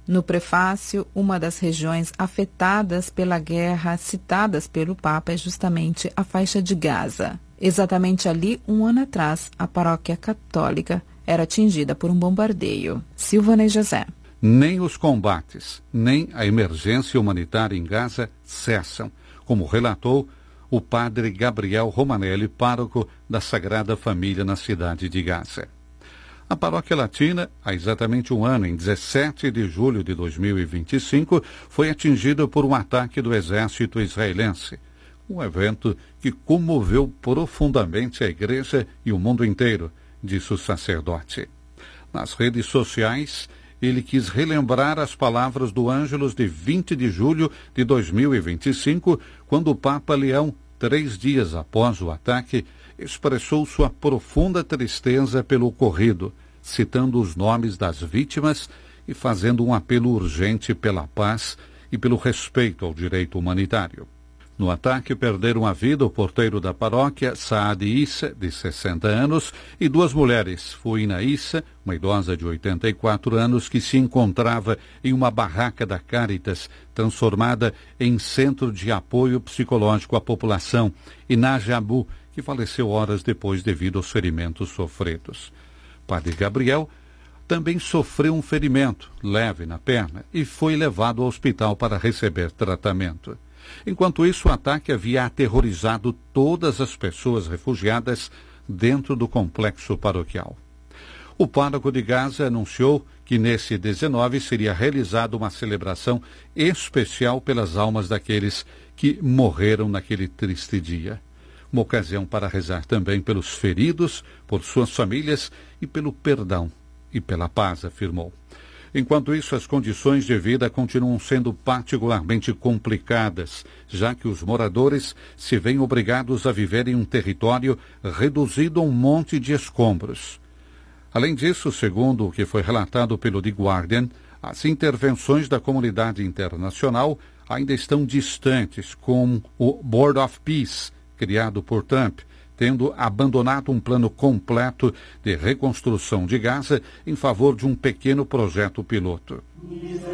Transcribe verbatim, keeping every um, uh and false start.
No prefácio, uma das regiões afetadas pela guerra citadas pelo Papa é justamente a faixa de Gaza. Exatamente ali, um ano atrás, a paróquia católica era atingida por um bombardeio. Silvana José. Nem os combates, nem a emergência humanitária em Gaza cessam, como relatou o padre Gabriel Romanelli, pároco da Sagrada Família na cidade de Gaza. A paróquia latina, há exatamente um ano, em dezessete de julho de dois mil e vinte e cinco, foi atingida por um ataque do exército israelense. Um evento que comoveu profundamente a igreja e o mundo inteiro, disse o sacerdote. Nas redes sociais, ele quis relembrar as palavras do Ângelus de vinte de julho de dois mil e vinte e cinco, quando o Papa Leão, três dias após o ataque, expressou sua profunda tristeza pelo ocorrido, citando os nomes das vítimas e fazendo um apelo urgente pela paz e pelo respeito ao direito humanitário. No ataque perderam a vida o porteiro da paróquia, Saad Issa, de sessenta anos, e duas mulheres, Fuina Issa, uma idosa de oitenta e quatro anos, que se encontrava em uma barraca da Caritas, transformada em centro de apoio psicológico à população, e Naja Abu, que faleceu horas depois devido aos ferimentos sofridos. Padre Gabriel também sofreu um ferimento leve na perna e foi levado ao hospital para receber tratamento. Enquanto isso, o ataque havia aterrorizado todas as pessoas refugiadas dentro do complexo paroquial. O pároco de Gaza anunciou que nesse dezenove seria realizada uma celebração especial pelas almas daqueles que morreram naquele triste dia. Uma ocasião para rezar também pelos feridos, por suas famílias e pelo perdão e pela paz, afirmou. Enquanto isso, as condições de vida continuam sendo particularmente complicadas, já que os moradores se veem obrigados a viver em um território reduzido a um monte de escombros. Além disso, segundo o que foi relatado pelo The Guardian, as intervenções da comunidade internacional ainda estão distantes, com o Board of Peace, criado por Trump, tendo abandonado um plano completo de reconstrução de Gaza em favor de um pequeno projeto piloto.